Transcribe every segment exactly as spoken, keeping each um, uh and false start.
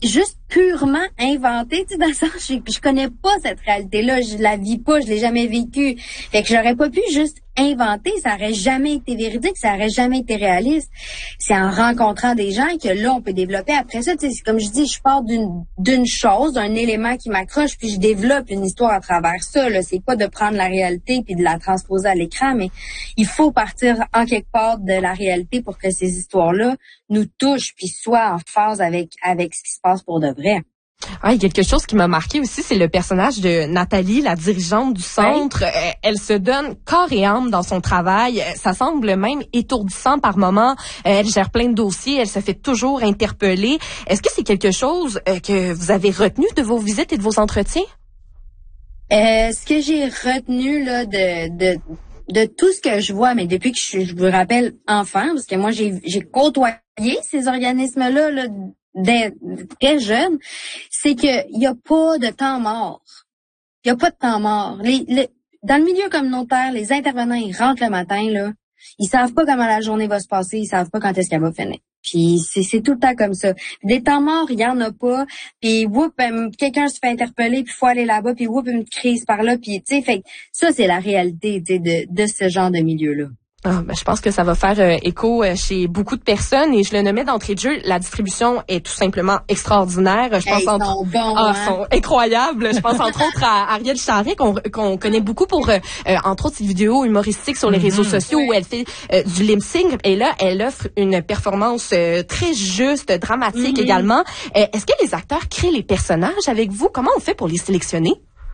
juste purement inventé, tu sais, dans le sens, je, je connais pas cette réalité-là, je la vis pas, je l'ai jamais vécue. Fait que j'aurais pas pu juste inventer, ça aurait jamais été véridique, ça aurait jamais été réaliste. C'est en rencontrant des gens que là, on peut développer. Après ça, tu sais, comme je dis, je pars d'une d'une chose, d'un élément qui m'accroche, puis je développe une histoire à travers ça, là. C'est pas de prendre la réalité puis de la transposer à l'écran, mais il faut partir en quelque part de la réalité pour que ces histoires-là nous touchent puis soient en phase avec avec ce qui se passe pour de vrai. Ah, il y a quelque chose qui m'a marqué aussi, c'est le personnage de Nathalie, la dirigeante du centre. Oui. Euh, elle se donne corps et âme dans son travail. Ça semble même étourdissant par moments. Euh, elle gère plein de dossiers. Elle se fait toujours interpeller. Est-ce que c'est quelque chose euh, que vous avez retenu de vos visites et de vos entretiens? Euh, ce que j'ai retenu là de de de tout ce que je vois, mais depuis que je, je vous rappelle enfant, parce que moi j'ai j'ai côtoyé ces organismes-là là, dès très jeune, c'est que il y a pas de temps mort. Il y a pas de temps mort. Les, les, dans le milieu communautaire, les intervenants ils rentrent le matin là, ils savent pas comment la journée va se passer, ils savent pas quand est-ce qu'elle va finir. Puis c'est c'est tout le temps comme ça. Des temps morts, il y en a pas. Puis whoop, euh, quelqu'un se fait interpeller, puis faut aller là-bas, puis whoop, une crise par là, puis tu sais, fait ça c'est la réalité, tu sais, de de ce genre de milieu-là. Ah, ben, je pense que ça va faire euh, écho euh, chez beaucoup de personnes et je le nommais d'entrée de jeu, la distribution est tout simplement extraordinaire. Je pense hey, entre... sont bons, ah, hein? sont incroyables. Je pense entre autres à Ariel Charret qu'on qu'on connaît beaucoup pour euh, entre autres ses vidéos humoristiques sur les mm-hmm. réseaux sociaux ouais. où elle fait euh, du lip sync et là elle offre une performance euh, très juste, dramatique mm-hmm. également. Euh, est-ce que les acteurs créent les personnages avec vous? Comment on fait pour les sélectionner?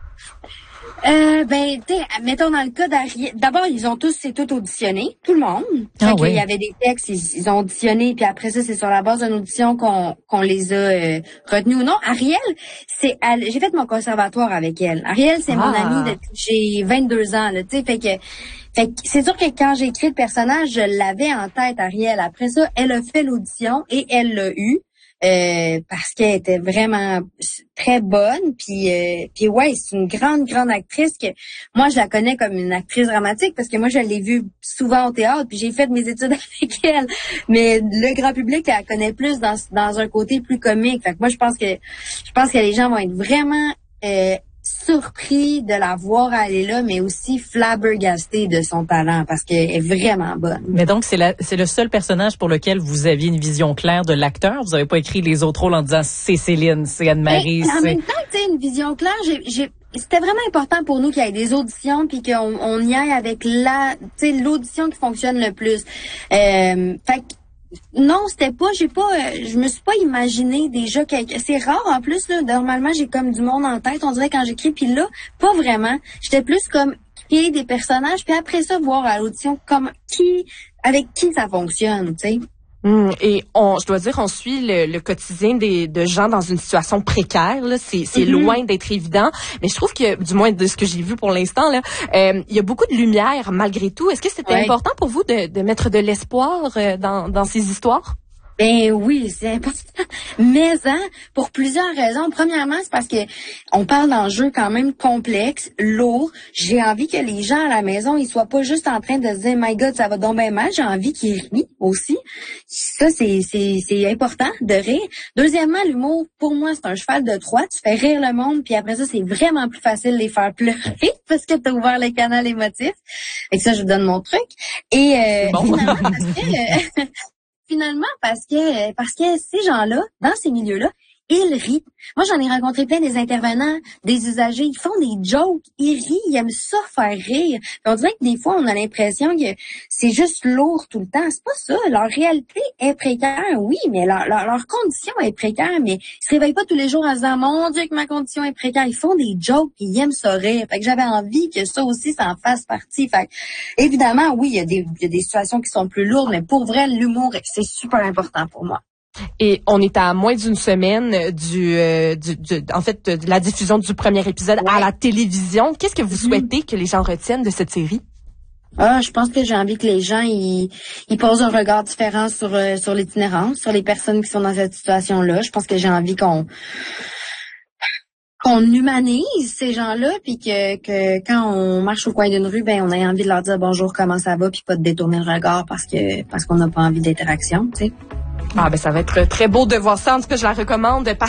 Euh, ben, tu sais, mettons dans le cas d'Ariel, d'abord, ils ont tous, c'est tout auditionné, tout le monde. Ah, fait oui. Il y avait des textes, ils, ils ont auditionné, puis après ça, c'est sur la base d'une audition qu'on qu'on les a euh, retenus ou non. Ariel, c'est, elle, j'ai fait mon conservatoire avec elle. Ariel, c'est ah. mon amie depuis j'ai vingt-deux ans, tu sais, fait que, fait que c'est sûr que quand j'ai écrit le personnage, je l'avais en tête, Ariel. Après ça, elle a fait l'audition et elle l'a eu. Euh, parce qu'elle était vraiment très bonne, puis euh, puis ouais, c'est une grande grande actrice que moi je la connais comme une actrice dramatique parce que moi je l'ai vue souvent au théâtre, puis j'ai fait mes études avec elle. Mais le grand public elle la connaît plus dans dans un côté plus comique. Fait que moi je pense que je pense que les gens vont être vraiment euh, surpris de la voir aller là, mais aussi flabbergastés de son talent parce qu'elle est vraiment bonne. Mais donc, c'est la, c'est le seul personnage pour lequel vous aviez une vision claire de l'acteur. Vous n'avez pas écrit les autres rôles en disant c'est Céline, c'est Anne-Marie. En même temps, tu sais, une vision claire, j'ai, j'ai, c'était vraiment important pour nous qu'il y ait des auditions puis qu'on on y aille avec la, tu sais, l'audition qui fonctionne le plus. Euh, fait que non, c'était pas, j'ai pas, euh, je me suis pas imaginé déjà quelque, c'est rare en plus là, normalement j'ai comme du monde en tête, on dirait quand j'écris, puis là, pas vraiment, j'étais plus comme créer des personnages, puis après ça voir à l'audition comme qui, avec qui ça fonctionne, tu sais. Mmh, et on, je dois dire, on suit le, le quotidien des de gens dans une situation précaire. Là, c'est, c'est mm-hmm. loin d'être évident, mais je trouve que, du moins de ce que j'ai vu pour l'instant, là, euh, il y a beaucoup de lumière malgré tout. Est-ce que c'était ouais. important pour vous de, de mettre de l'espoir euh, dans, dans ces histoires? Ben oui, c'est important. Mais hein, pour plusieurs raisons. Premièrement, c'est parce que on parle d'enjeux quand même complexes, lourds. J'ai envie que les gens à la maison, ils soient pas juste en train de se dire My God, ça va donc bien mal. J'ai envie qu'ils rient aussi. Ça, c'est c'est c'est important de rire. Deuxièmement, l'humour, pour moi, c'est un cheval de Troie. Tu fais rire le monde, puis après ça, c'est vraiment plus facile de les faire pleurer parce que t'as ouvert les canaux émotifs. Et que ça, je vous donne mon truc. Et euh, bon. finalement, parce que euh, Finalement, parce que parce que ces gens-là, dans ces milieux-là, ils rient. Moi, j'en ai rencontré plein des intervenants, des usagers, ils font des jokes, ils rient, ils aiment ça faire rire. Puis on dirait que des fois, on a l'impression que c'est juste lourd tout le temps. C'est pas ça. Leur réalité est précaire, oui, mais leur, leur, leur condition est précaire, mais ils se réveillent pas tous les jours en se disant « Mon Dieu, que ma condition est précaire ». Ils font des jokes, puis ils aiment ça rire. Fait que j'avais envie que ça aussi, ça en fasse partie. Fait que, évidemment, oui, il y a des, il y a des situations qui sont plus lourdes, mais pour vrai, l'humour, c'est super important pour moi. Et on est à moins d'une semaine du, euh, du, du en fait, de la diffusion du premier épisode ouais. à la télévision. Qu'est-ce que vous mm-hmm. souhaitez que les gens retiennent de cette série? Ah, je pense que j'ai envie que les gens ils, ils posent un regard différent sur euh, sur l'itinérance, sur les personnes qui sont dans cette situation-là. Je pense que j'ai envie qu'on qu'on humanise ces gens-là, puis que que quand on marche au coin d'une rue, ben on a envie de leur dire bonjour, comment ça va, puis pas de détourner le regard parce que parce qu'on n'a pas envie d'interaction, tu sais. Ah ben ça va être très beau de voir ça. En tout cas, je la recommande.